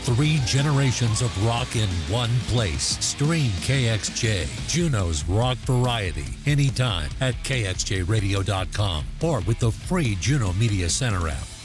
3 generations of rock in one place. Stream KXJ, Juneau's rock variety, anytime at kxjradio.com or with the free Juneau Media Center app.